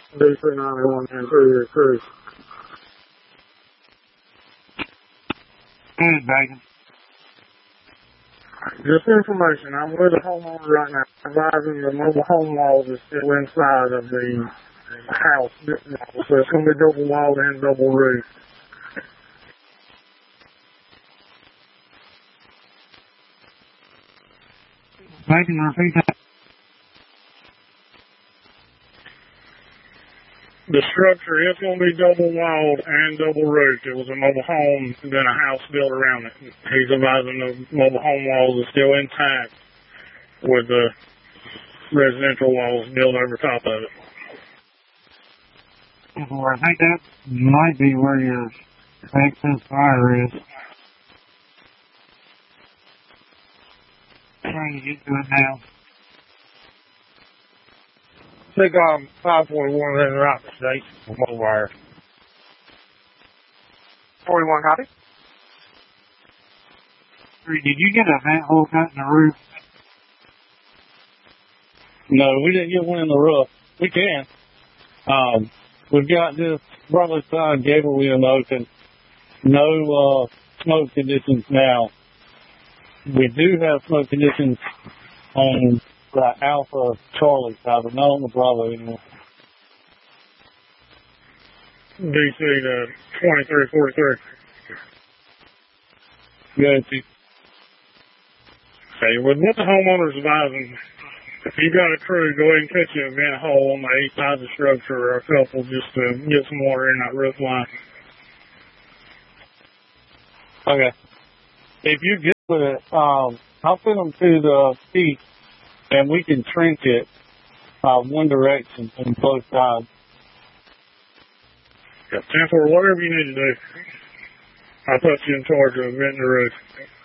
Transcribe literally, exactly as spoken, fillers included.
D three ninety-one and three three. Good, Bacon. Just information, I'm with a homeowner right now, advising the mobile home walls is still inside of the house, so it's going to be double walled and double roofed. Bacon, repeat that. The structure is going to be double walled and double roofed. It was a mobile home, and then a house built around it. He's advising the mobile home walls are still intact with the residential walls built over top of it. Well, I think that might be where your excess fire is. Trying to get to it now. I think I'm five forty-one in the right state for mobile wire. forty-one copy. Did you get a vent hole cut in the roof? No, we didn't get one in the roof. We can. Um, we've got this brother side gable wheel open. No uh, smoke conditions now. We do have smoke conditions on the Alpha Charlie side, but not on the Bravo anymore. D C to twenty-three forty-three. Good. Okay, with what the homeowner's advising, if you got a crew, go ahead and cut you a vent hole on the east side of the structure or a couple just to get some water in that roof line. Okay. If you get with it, um, I'll put them to the feet and we can trench it uh, one direction on both sides. Yeah, ten four, whatever you need to do. I'll put you in charge of venting the roof.